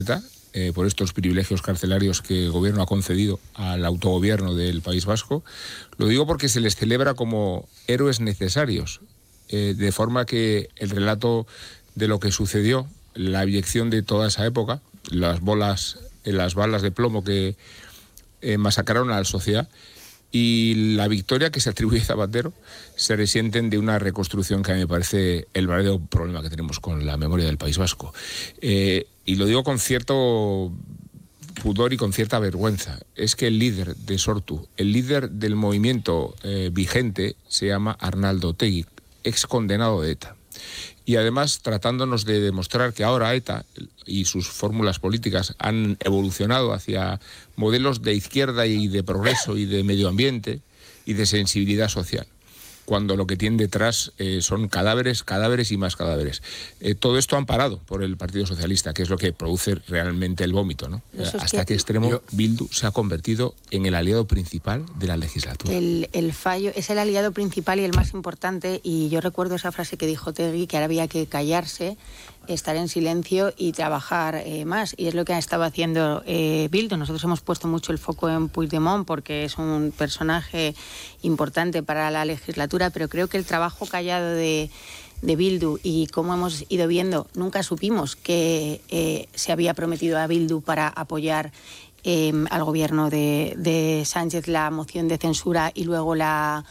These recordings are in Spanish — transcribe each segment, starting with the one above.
por estos privilegios carcelarios que el gobierno ha concedido al autogobierno del País Vasco. Lo digo porque se les celebra como héroes necesarios, de forma que el relato de lo que sucedió, la abyección de toda esa época, las balas de plomo que masacraron a la sociedad y la victoria que se atribuye a Zapatero, se resienten de una reconstrucción que a mí me parece el verdadero problema que tenemos con la memoria del País Vasco. Y lo digo con cierto pudor y con cierta vergüenza. Es que el líder de Sortu, el líder del movimiento vigente, se llama Arnaldo Otegi, ex condenado de ETA. Y además tratándonos de demostrar que ahora ETA y sus fórmulas políticas han evolucionado hacia modelos de izquierda y de progreso y de medio ambiente y de sensibilidad social, cuando lo que tiene detrás son cadáveres y más cadáveres. Todo esto amparado por el Partido Socialista, que es lo que produce realmente el vómito, ¿no? ¿Hasta qué extremo Bildu se ha convertido en el aliado principal de la legislatura? El fallo es el aliado principal y el más importante, y yo recuerdo esa frase que dijo Otegi, que ahora había que callarse, estar en silencio y trabajar más, y es lo que ha estado haciendo Bildu. Nosotros hemos puesto mucho el foco en Puigdemont porque es un personaje importante para la legislatura, pero creo que el trabajo callado de Bildu, y como hemos ido viendo, nunca supimos que se había prometido a Bildu para apoyar al gobierno de Sánchez la moción de censura y luego la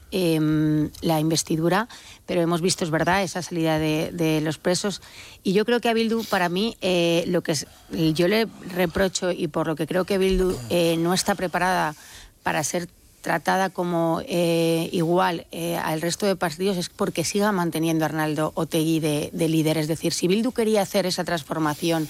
investidura, pero hemos visto, es verdad, esa salida de los presos, y yo creo que a Bildu, para mí, lo que yo le reprocho y por lo que creo que Bildu no está preparada para ser tratada como igual al resto de partidos, es porque siga manteniendo a Arnaldo Otegi de líder. Es decir, si Bildu quería hacer esa transformación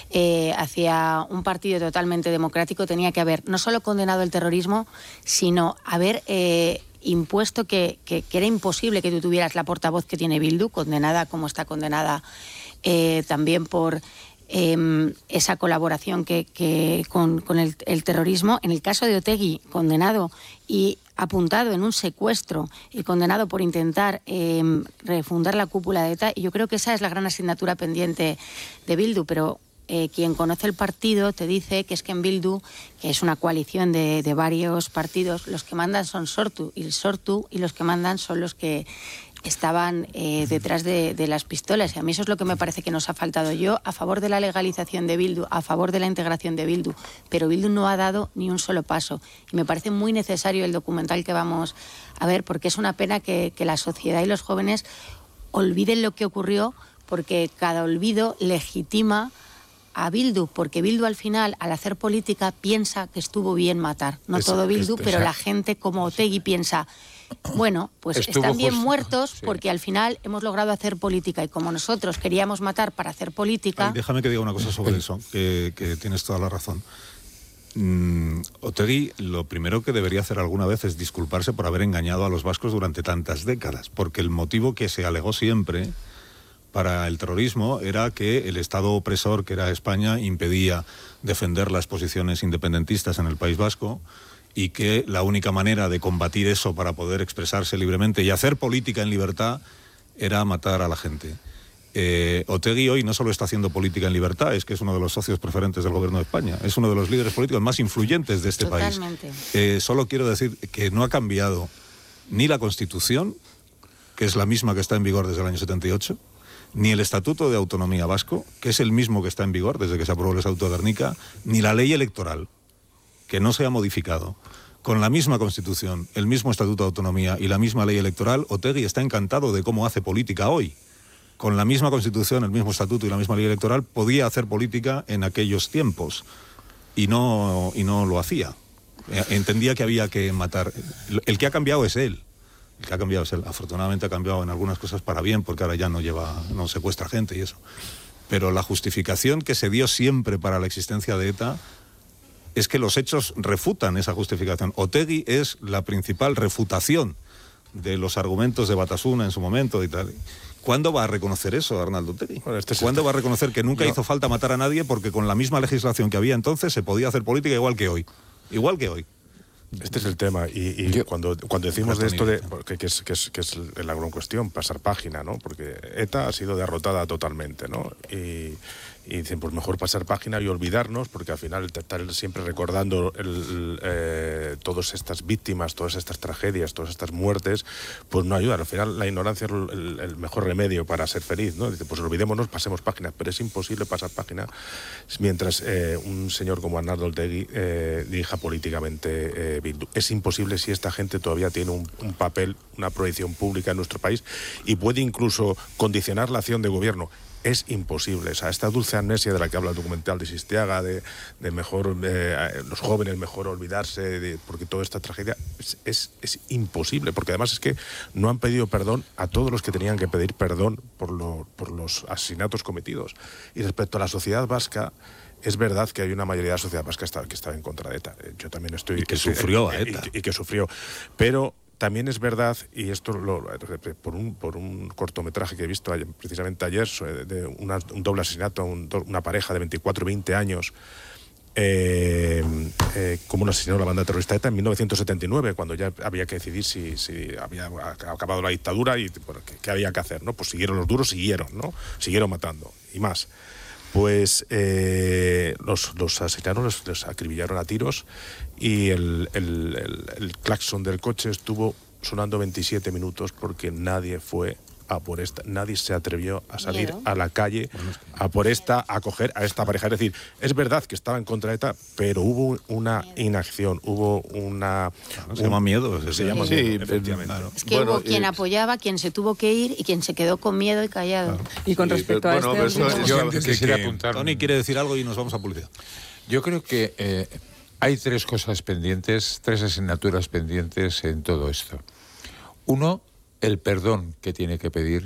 hacia un partido totalmente democrático, tenía que haber no solo condenado el terrorismo, sino haber impuesto que era imposible que tú tuvieras la portavoz que tiene Bildu, condenada como está condenada también por esa colaboración con el terrorismo. En el caso de Otegi, condenado y apuntado en un secuestro y condenado por intentar refundar la cúpula de ETA, y yo creo que esa es la gran asignatura pendiente de Bildu, pero quien conoce el partido te dice que es que en Bildu, que es una coalición de varios partidos, los que mandan son Sortu, y los que mandan son los que estaban detrás de las pistolas, y a mí eso es lo que me parece que nos ha faltado. Yo a favor de la legalización de Bildu, a favor de la integración de Bildu, pero Bildu no ha dado ni un solo paso, y me parece muy necesario el documental que vamos a ver, porque es una pena que la sociedad y los jóvenes olviden lo que ocurrió, porque cada olvido legitima a Bildu, porque Bildu al final, al hacer política, piensa que estuvo bien matar. No todo Bildu, pero la gente como Otegi piensa, bueno, pues están bien muertos porque al final hemos logrado hacer política, y como nosotros queríamos matar para hacer política... Ay, déjame que diga una cosa sobre eso, que tienes toda la razón. Otegi lo primero que debería hacer alguna vez es disculparse por haber engañado a los vascos durante tantas décadas, porque el motivo que se alegó siempre para el terrorismo era que el Estado opresor, que era España, impedía defender las posiciones independentistas en el País Vasco, y que la única manera de combatir eso para poder expresarse libremente y hacer política en libertad era matar a la gente. Otegi hoy no solo está haciendo política en libertad, es que es uno de los socios preferentes del gobierno de España, es uno de los líderes políticos más influyentes de este país. Solo quiero decir que no ha cambiado ni la Constitución, que es la misma que está en vigor desde el año 78, ni el Estatuto de Autonomía Vasco, que es el mismo que está en vigor desde que se aprobó el Estatuto de Gernika, ni la ley electoral, que no se ha modificado. Con la misma Constitución, el mismo Estatuto de Autonomía y la misma ley electoral, Otegi está encantado de cómo hace política hoy. Con la misma Constitución, el mismo Estatuto y la misma ley electoral, podía hacer política en aquellos tiempos, y no lo hacía. Entendía que había que matar. El que ha cambiado es él. El que ha cambiado es él. Afortunadamente ha cambiado en algunas cosas para bien, porque ahora ya no secuestra gente y eso. Pero la justificación que se dio siempre para la existencia de ETA es que los hechos refutan esa justificación. Otegi es la principal refutación de los argumentos de Batasuna en su momento y tal. ¿Cuándo va a reconocer eso Arnaldo Otegi? Bueno, ¿Cuándo va a reconocer que nunca hizo falta matar a nadie porque con la misma legislación que había entonces se podía hacer política igual que hoy? Igual que hoy. Este es el tema, y cuando decimos de esto, que es la gran cuestión, pasar página, ¿no? Porque ETA ha sido derrotada totalmente, ¿no? Y y dicen, pues mejor pasar página y olvidarnos, porque al final estar siempre recordando todas estas víctimas, todas estas tragedias, todas estas muertes, pues no ayuda. Al final la ignorancia es el mejor remedio para ser feliz, ¿no? Dice, pues olvidémonos, pasemos página, pero es imposible pasar página mientras un señor como Arnaldo Otegi dirija políticamente Bildu. Es imposible si esta gente todavía tiene un papel, una proyección pública en nuestro país y puede incluso condicionar la acción de gobierno. Es imposible. O sea, esta dulce amnesia de la que habla el documental de Sistiaga, de mejor los jóvenes, mejor olvidarse, porque toda esta tragedia es imposible, porque además es que no han pedido perdón a todos los que tenían que pedir perdón por los asesinatos cometidos. Y respecto a la sociedad vasca, es verdad que hay una mayoría de la sociedad vasca que está en contra de ETA. Yo también estoy... Y que sufrió a ETA. Y que sufrió. Pero también es verdad, y esto por un cortometraje que he visto precisamente ayer, de un doble asesinato a una pareja de 24 y 20 años, como un asesinó la banda terrorista ETA en 1979, cuando ya había que decidir si había acabado la dictadura y bueno, qué había que hacer, ¿no? Pues siguieron los duros, siguieron matando, y más. Pues los asesinaron, los acribillaron a tiros y el claxon del coche estuvo sonando 27 minutos porque nadie fue a por esta, nadie se atrevió a salir a la calle a coger a esta pareja. Es decir, es verdad que estaba en contra de ETA, pero hubo una inacción, hubo una... se llama miedo. Se llama miedo, efectivamente. Claro. Es que hubo quien apoyaba, quien se tuvo que ir y quien se quedó con miedo y callado. Claro. Y con respecto a yo quisiera apuntar. Tony quiere decir algo y nos vamos a publicidad. Yo creo que hay tres cosas pendientes, tres asignaturas pendientes en todo esto. Uno, el perdón que tiene que pedir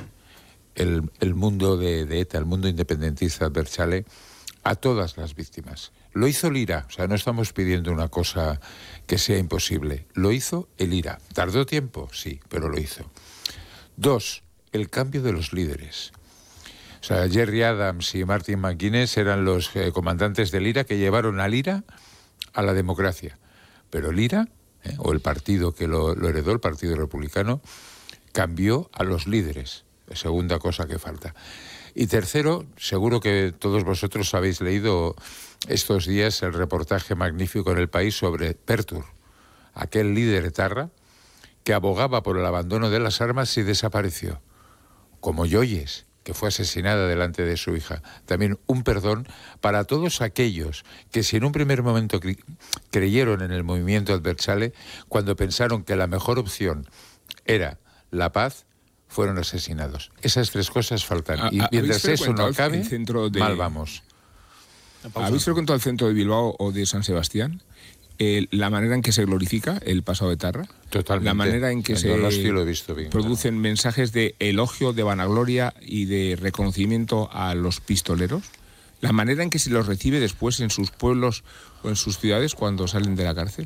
el mundo de ETA, el mundo independentista Abertzale, a todas las víctimas. Lo hizo el IRA, o sea, no estamos pidiendo una cosa que sea imposible. Lo hizo el IRA. ¿Tardó tiempo? Sí, pero lo hizo. Dos, el cambio de los líderes. O sea, Jerry Adams y Martin McGuinness eran los comandantes del IRA que llevaron al IRA a la democracia. Pero el IRA, o el partido que lo heredó, el Partido Republicano, cambió a los líderes, segunda cosa que falta. Y tercero, seguro que todos vosotros habéis leído estos días el reportaje magnífico en El País sobre Pertur, aquel líder etarra que abogaba por el abandono de las armas y desapareció, como Yoyes, que fue asesinada delante de su hija. También un perdón para todos aquellos que si en un primer momento creyeron en el movimiento Abertzale, cuando pensaron que la mejor opción era la paz, fueron asesinados. Esas tres cosas faltan. Y mientras eso no acabe, mal vamos. ¿Habéis frecuentado el centro de Bilbao o de San Sebastián? La manera en que se glorifica el pasado de etarra. Totalmente. La manera en que se producen mensajes de elogio, de vanagloria y de reconocimiento a los pistoleros. La manera en que se los recibe después en sus pueblos o en sus ciudades cuando salen de la cárcel.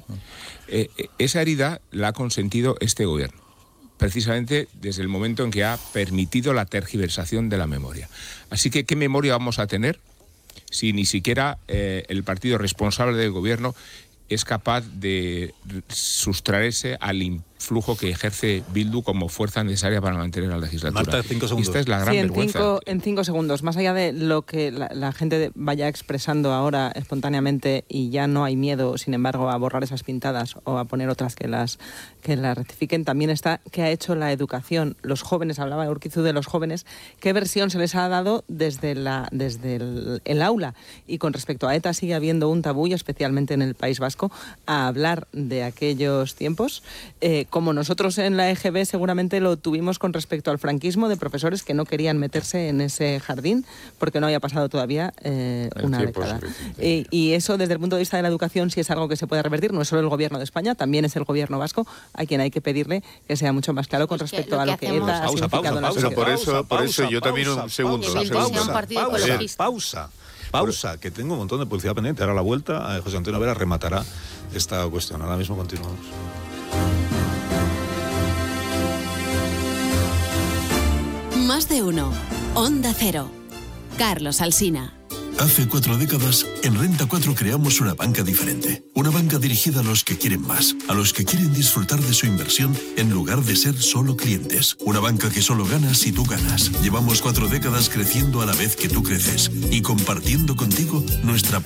Esa herida la ha consentido este gobierno, precisamente desde el momento en que ha permitido la tergiversación de la memoria. Así que, ¿qué memoria vamos a tener si ni siquiera el partido responsable del gobierno es capaz de sustraerse al influjo que ejerce Bildu como fuerza necesaria para mantener la legislatura? Marta, 5 segundos. Esta es la gran vergüenza. En 5 segundos, más allá de lo que la gente vaya expresando ahora espontáneamente y ya no hay miedo, sin embargo, a borrar esas pintadas o a poner otras que las rectifiquen, también está qué ha hecho la educación. Los jóvenes, hablaba Urquizu de los jóvenes, qué versión se les ha dado desde el aula. Y con respecto a ETA sigue habiendo un tabú, especialmente en el País Vasco, a hablar de aquellos tiempos, como nosotros en la EGB seguramente lo tuvimos con respecto al franquismo, de profesores que no querían meterse en ese jardín porque no había pasado todavía una década. Y eso, desde el punto de vista de la educación, sí es algo que se puede revertir. No es solo el gobierno de España, también es el gobierno vasco a quien hay que pedirle que sea mucho más claro con respecto a lo que ETA ha significado en la sociedad. Por eso yo también un segundo. Pausa, que tengo un montón de publicidad pendiente. Ahora a la vuelta, José Antonio Vera rematará esta cuestión. Ahora mismo continuamos. Más de uno. Onda Cero. Carlos Alsina. Hace 4 décadas, en Renta 4 creamos una banca diferente. Una banca dirigida a los que quieren más, a los que quieren disfrutar de su inversión en lugar de ser solo clientes. Una banca que solo gana si tú ganas. Llevamos 4 décadas creciendo a la vez que tú creces y compartiendo contigo nuestra